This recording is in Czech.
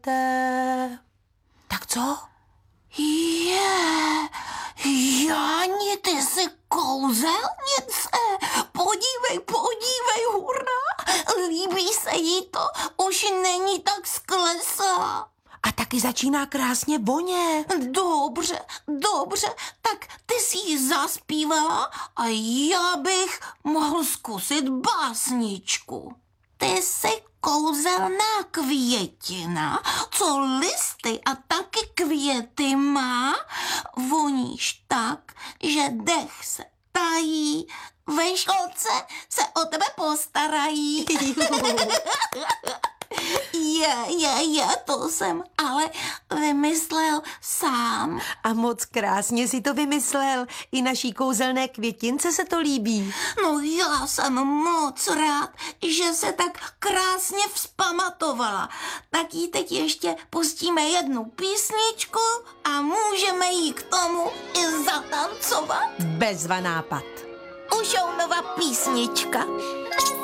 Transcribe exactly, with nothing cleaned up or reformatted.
Te... Tak co? Je, Jáni, ty jsi kouzelnice. Podívej, podívej, hurá. Líbí se jí to, už není tak sklesá. A taky začíná krásně vonět. Dobře, dobře, tak ty jsi jí zaspívala a já bych mohl zkusit básničku. Ty jsi kouzelná květina, co listy a taky květy má, voníš tak, že dech se tají, ve školce se o tebe postarají. Je, je, je, to jsem ale vymyslel sám. A moc krásně si to vymyslel. I naší kouzelné květince se to líbí. No já jsem moc rád, že se tak krásně vzpamatovala. Tak jí teď ještě pustíme jednu písničku a můžeme jí k tomu i zatancovat. Bezva nápad. Ušounova písnička.